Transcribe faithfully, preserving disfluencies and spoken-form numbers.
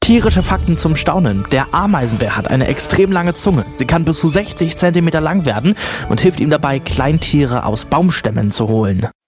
Tierische Fakten zum Staunen. Der Ameisenbär hat eine extrem lange Zunge. Sie kann bis zu sechzig Zentimeter lang werden und hilft ihm dabei, Kleintiere aus Baumstämmen zu holen.